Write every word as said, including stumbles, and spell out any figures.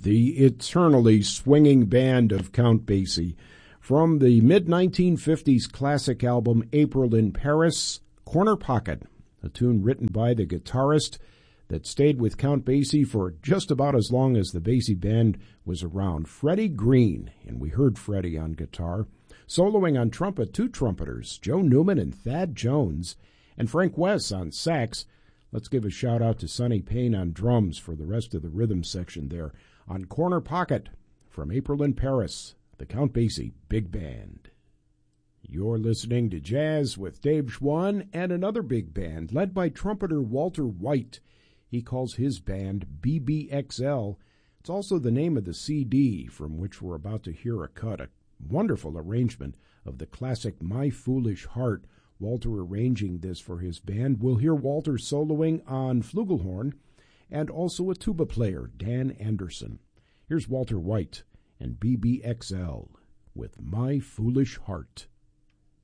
the eternally swinging band of Count Basie. From the mid nineteen fifties classic album April in Paris, Corner Pocket, a tune written by the guitarist that stayed with Count Basie for just about as long as the Basie band was around, Freddie Green, and we heard Freddie on guitar. Soloing on trumpet, two trumpeters, Joe Newman and Thad Jones, and Frank West on sax. Let's give a shout-out to Sonny Payne on drums for the rest of the rhythm section there. On Corner Pocket, from April in Paris, the Count Basie Big Band. You're listening to Jazz with Dave Schwann and another big band led by trumpeter Walter White. He calls his band B B X L. It's also the name of the C D from which we're about to hear a cut, a wonderful arrangement of the classic My Foolish Heart. Walter arranging this for his band. We'll hear Walter soloing on flugelhorn and also a tuba player, Dan Anderson. Here's Walter White and B B X L with My Foolish Heart.